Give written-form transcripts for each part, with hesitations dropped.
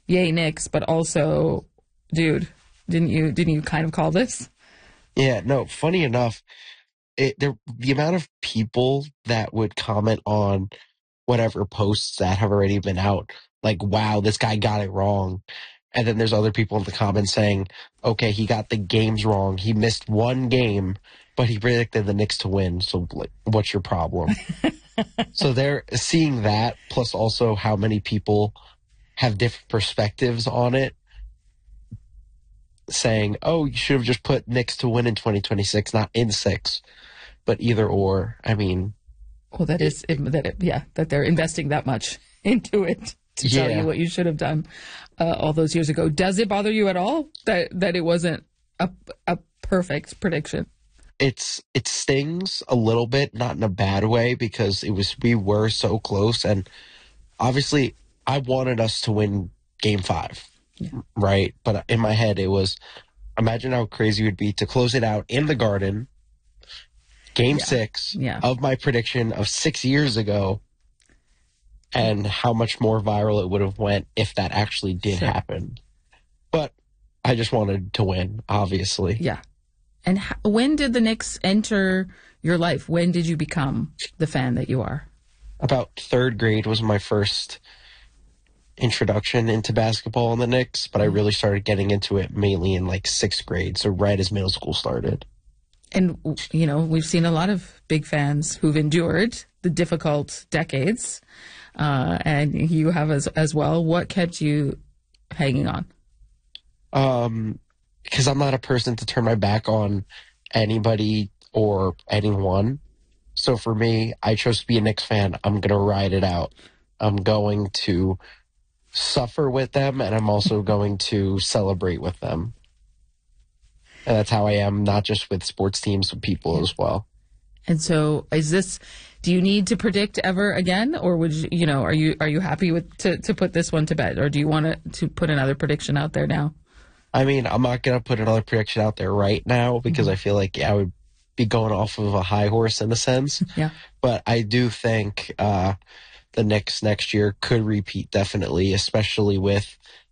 yay Knicks, but also, dude, didn't you kind of call this? Yeah, no, funny enough, the amount of people that would comment on whatever posts that have already been out, like, wow, this guy got it wrong. And then there's other people in the comments saying, okay, he got the games wrong. He missed one game, but he predicted the Knicks to win. So like, what's your problem? So they're seeing that, plus also how many people have different perspectives on it, saying, oh, you should have just put Knicks to win in 2026, not in 6, but either or. I mean, well, that they're investing that much into it to tell you what you should have done all those years ago. Does it bother you at all that it wasn't a perfect prediction? It stings a little bit, not in a bad way, because we were so close, and obviously I wanted us to win Game 5, right? But in my head, it was, imagine how crazy it would be to close it out in the Garden, Game 6 of my prediction of 6 years ago, and how much more viral it would have went if that actually did happen. But I just wanted to win, obviously. Yeah. And when did the Knicks enter your life? When did you become the fan that you are? About 3rd grade was my first introduction into basketball in the Knicks, but I really started getting into it mainly in like 6th grade, so right as middle school started. And, you know, we've seen a lot of big fans who've endured the difficult decades, and you have as well. What kept you hanging on? Because I'm not a person to turn my back on anybody or anyone. So for me, I chose to be a Knicks fan. I'm going to ride it out. I'm going to suffer with them, and I'm also going to celebrate with them. And that's how I am, not just with sports teams, with people as well. And so do you need to predict ever again? Or would you, are you happy with to put this one to bed? Or do you want to put another prediction out there now? I mean, I'm not going to put another prediction out there right now because I feel like I would be going off of a high horse in a sense. Yeah. But I do think the Knicks next year could repeat definitely, especially with,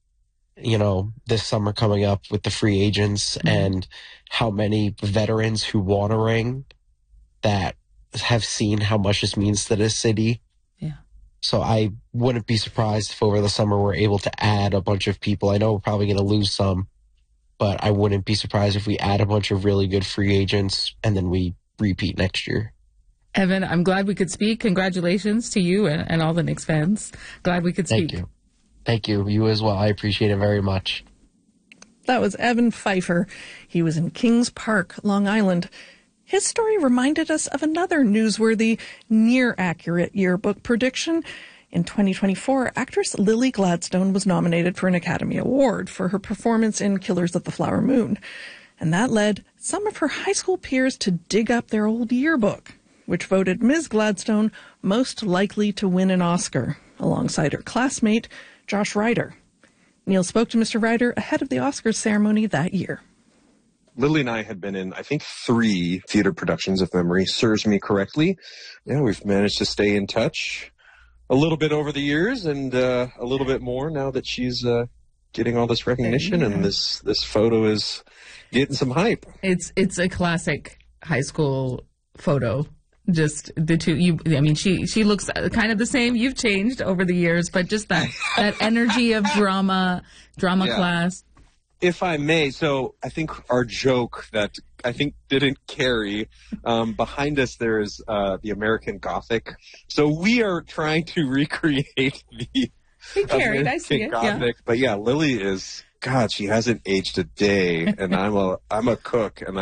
this summer coming up with the free agents and how many veterans who want a ring that have seen how much this means to this city. Yeah. So I wouldn't be surprised if over the summer we're able to add a bunch of people. I know we're probably going to lose some, but I wouldn't be surprised if we add a bunch of really good free agents and then we repeat next year. Evan, I'm glad we could speak. Congratulations to you and all the Knicks fans. Glad we could speak. Thank you. Thank you. You as well. I appreciate it very much. That was Evan Pfeiffer. He was in Kings Park, Long Island. His story reminded us of another newsworthy, near-accurate yearbook prediction. In 2024, actress Lily Gladstone was nominated for an Academy Award for her performance in Killers of the Flower Moon. And that led some of her high school peers to dig up their old yearbook, which voted Ms. Gladstone most likely to win an Oscar, alongside her classmate, Josh Ryder. Neil spoke to Mr. Ryder ahead of the Oscars ceremony that year. Lily and I had been in, I think, 3 theater productions, if memory serves me correctly. Yeah, we've managed to stay in touch a little bit over the years and a little bit more now that she's getting all this recognition and this photo is getting some hype. It's a classic high school photo. Just the two, she looks kind of the same. You've changed over the years, but just that energy of drama class. If I may, so I think our joke that I think didn't carry, behind us there is the American Gothic. So we are trying to recreate the American I see it, Gothic. But yeah, Lily is, God, she hasn't aged a day, and I'm a cook, and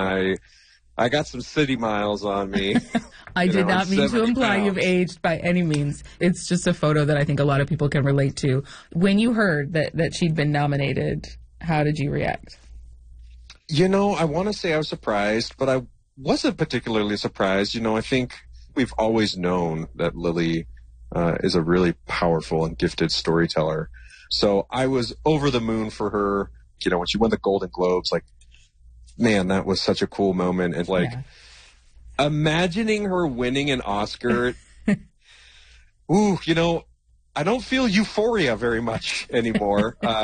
I got some city miles on me. I did not mean to imply you've aged by any means. It's just a photo that I think a lot of people can relate to. When you heard that she'd been nominated, how did you react? I want to say I was surprised, but I wasn't particularly surprised. I think we've always known that Lily is a really powerful and gifted storyteller. So I was over the moon for her. When she won the Golden Globes, man, that was such a cool moment. And imagining her winning an Oscar, I don't feel euphoria very much anymore.